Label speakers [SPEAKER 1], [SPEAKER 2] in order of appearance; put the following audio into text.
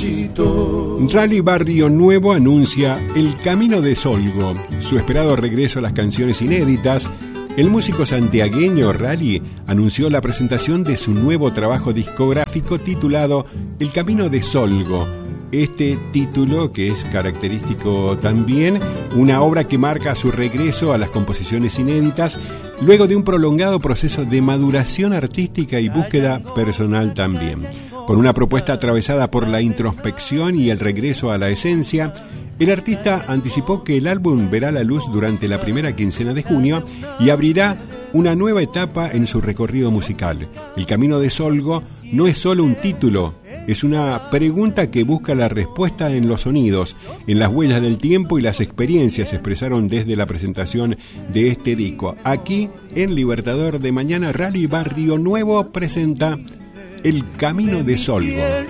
[SPEAKER 1] Rally Barrio Nuevo anuncia El Camino de Solgo, su esperado regreso a las canciones inéditas. El músico santiagueño Rally anunció la presentación de su nuevo trabajo discográfico titulado El Camino de Solgo. Este título, que es característico también, una obra que marca su regreso a las composiciones inéditas luego de un prolongado proceso de maduración artística y búsqueda personal también. Con una propuesta atravesada por la introspección y el regreso a la esencia, el artista anticipó que el álbum verá la luz durante la primera quincena de junio y abrirá una nueva etapa en su recorrido musical. El Camino de Solgo no es solo un título, es una pregunta que busca la respuesta en los sonidos, en las huellas del tiempo y las experiencias se expresaron desde la presentación de este disco. Aquí, en Libertador de Mañana, Rally Barrio Nuevo presenta El Camino de Solgo.